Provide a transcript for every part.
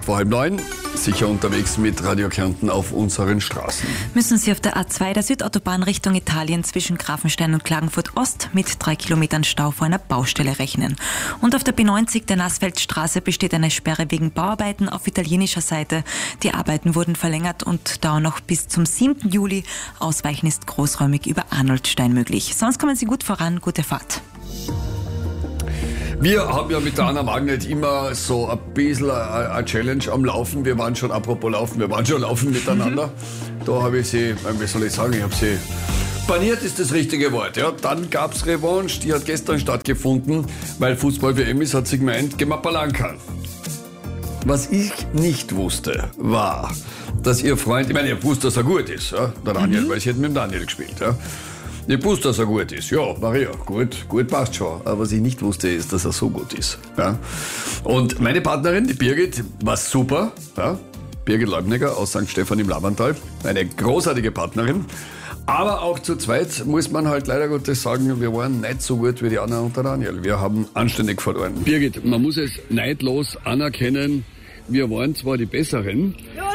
vor 8:30, sicher unterwegs mit Radio Kärnten auf unseren Straßen. Müssen Sie auf der A2 der Südautobahn Richtung Italien zwischen Grafenstein und Klagenfurt Ost mit 3 Kilometern Stau vor einer Baustelle rechnen. Und auf der B90 der Nassfeldstraße besteht eine Sperre wegen Bauarbeiten auf italienischer Seite. Die Arbeiten wurden verlängert und dauern noch bis zum 7. Juli. Ausweichen ist großräumig über Arnoldstein möglich. Sonst kommen Sie gut voran. Gute Fahrt. Wir haben ja mit der Anna Magnet immer so ein bisschen eine Challenge am Laufen. Wir waren schon, apropos Laufen, wir waren schon laufen miteinander. Da habe ich sie, wie soll ich sagen, ich habe sie paniert, ist das richtige Wort. Ja. Dann gab es Revanche, die hat gestern stattgefunden, weil Fußball-WM ist, hat sie gemeint, gehen wir Palankern. Was ich nicht wusste, war, dass ihr Freund, ich meine, ihr wusst, dass er gut ist, ja, der Daniel, weil sie hat mit dem Daniel gespielt. Ja. Ich wusste, dass er gut ist. Ja, Maria, gut passt schon. Aber was ich nicht wusste, ist, dass er so gut ist. Ja. Und meine Partnerin, die Birgit, war super. Ja. Birgit Leubniger aus St. Stephan im Lavantal. Eine großartige Partnerin. Aber auch zu zweit muss man halt leider Gottes sagen, wir waren nicht so gut wie die Anna und der Daniel. Wir haben anständig verloren. Birgit, man muss es neidlos anerkennen, wir waren zwar die Besseren,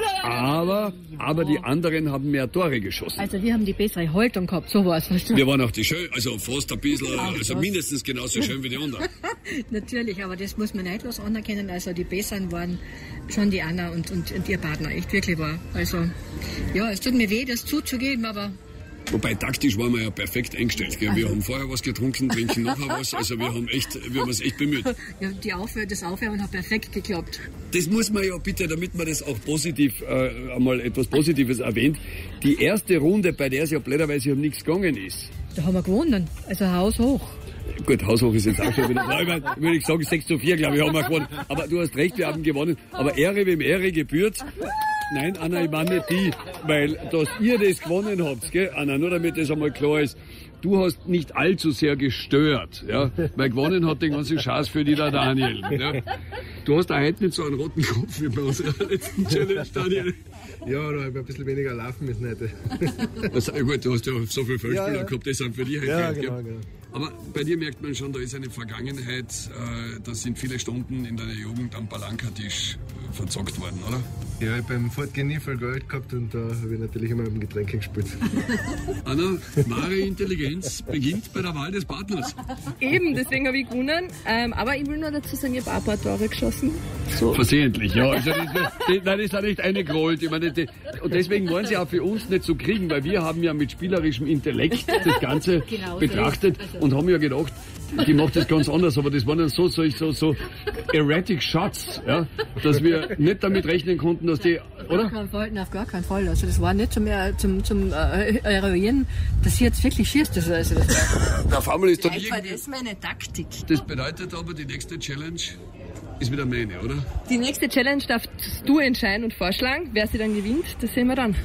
aber die anderen haben mehr Tore geschossen. Also wir haben die bessere Haltung gehabt, so war's. Wir waren auch die schön, also fast ein bisschen, also mindestens genauso schön wie die anderen. Natürlich, aber das muss man neidlos anerkennen. Also die Besseren waren schon die Anna und ihr Partner, echt wirklich wahr. Also ja, es tut mir weh, das zuzugeben, aber... Wobei taktisch waren wir ja perfekt eingestellt. Gell? Wir haben vorher was getrunken, trinken nachher was. Also wir haben uns echt bemüht. Ja, das Aufwärmen hat perfekt geklappt. Das muss man ja bitte, damit man das auch positiv, einmal etwas Positives erwähnt. Die erste Runde, bei der es ja blöderweise um nichts gegangen ist. Da haben wir gewonnen, also haushoch. Gut, haushoch ist jetzt auch schon wieder, würde ich sagen, 6:4, glaube ich, haben wir gewonnen. Aber du hast recht, wir haben gewonnen. Aber Ehre wem Ehre gebührt. Nein, Anna, ich meine nicht die, weil dass ihr das gewonnen habt, gell, Anna, nur damit das einmal klar ist, du hast nicht allzu sehr gestört, ja, weil gewonnen hat den ganzen Schatz für die der Daniel. Ja. Du hast auch heute nicht so einen roten Kopf wie bei unserer letzten Challenge, Daniel. Ja, da habe ich ein bisschen weniger laufen müssen heute. Also, gut, du hast ja so viele Feldspieler gehabt, das sind für dich ja, genau. Aber bei dir merkt man schon, da ist eine Vergangenheit, da sind viele Stunden in deiner Jugend am Palankertisch verzockt worden, oder? Ja, ich habe beim Fortgehen nie viel Geld gehabt und da habe ich natürlich immer mit dem Getränk gespielt. Anna, wahre Intelligenz beginnt bei der Wahl des Partners. Eben, deswegen habe ich gewonnen. Aber ich will nur dazu sagen, ich habe auch ein paar Tore geschossen. So. Versehentlich, ja. Also das ist ja nicht eine geholt. Ich meine, und deswegen waren sie auch für uns nicht zu kriegen, weil wir haben ja mit spielerischem Intellekt das Ganze betrachtet und haben ja gedacht, die macht das ganz anders, aber das waren dann so erratic Shots, ja, dass wir nicht damit rechnen konnten, dass die, oder? Auf gar keinen Fall. Also das war nicht zum Eruieren, dass sie jetzt wirklich schießt. Also das auf einmal ist dann das ist meine Taktik. Das bedeutet aber, die nächste Challenge ist wieder meine, oder? Die nächste Challenge darfst du entscheiden und vorschlagen. Wer sie dann gewinnt, das sehen wir dann.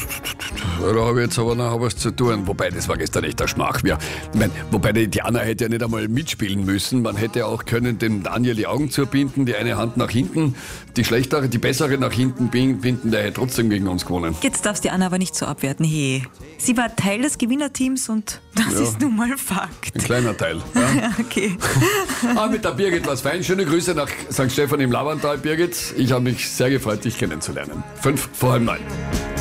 Da habe ich jetzt aber noch was zu tun. Wobei, das war gestern echt ein Schmach. Ich meine, wobei die Anna hätte ja nicht einmal mitspielen müssen. Man hätte auch können dem Daniel die Augen zubinden, die eine Hand nach hinten, die bessere nach hinten binden, der hätte trotzdem gegen uns gewonnen. Jetzt darfst die Anna aber nicht so abwerten. Hey, sie war Teil des Gewinnerteams und das ist nun mal Fakt. Ein kleiner Teil. Ja. Okay. Aber mit der Birgit war es fein. Schöne Grüße nach St. Stephan im Lavantal, Birgit. Ich habe mich sehr gefreut, dich kennenzulernen. 8:55.